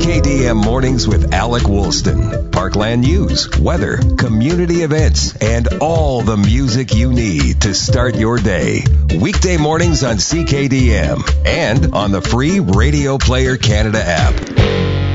CKDM Mornings with Alec Woolston. Parkland news, weather, community events, and all the music you need to start your day. Weekday mornings on CKDM and on the free Radio Player Canada app.